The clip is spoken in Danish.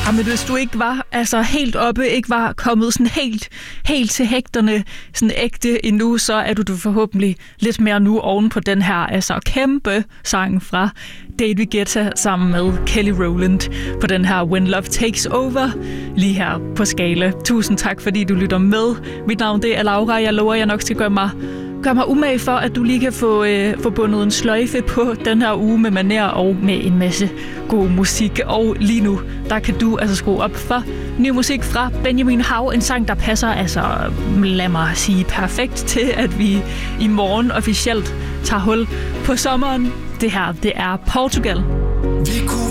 Men hvis du ikke var helt oppe, ikke var kommet sådan helt til hægterne sådan ægte endnu, så er du forhåbentlig lidt mere nu oven på den her kæmpe sang fra David Guetta sammen med Kelly Rowland på den her When Love Takes Over lige her på Skala. Tusind tak, fordi du lytter med. Mit navn det er Laura. Jeg lover, jeg nok skal gøre mig umage for, at du lige kan få bundet en sløjfe på den her uge med maner og med en masse god musik. Og lige nu, der kan du skrue op for ny musik fra Benjamin Hav. En sang, der passer, lad mig sige, perfekt til, at vi i morgen officielt tager hul på sommeren. Det her, det er Portugal. Vi kunne